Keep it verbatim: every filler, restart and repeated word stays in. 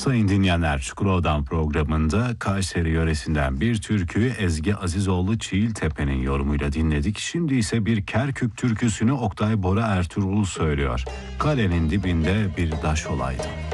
Sayın dinleyenler, Çukurova'dan programında Kayseri yöresinden bir türküyü Ezgi Azizoğlu Çiğiltepe'nin yorumuyla dinledik. Şimdi ise bir Kerkük türküsünü Oktay Bora Ertuğrul söylüyor. Kalenin dibinde bir taş olaydı.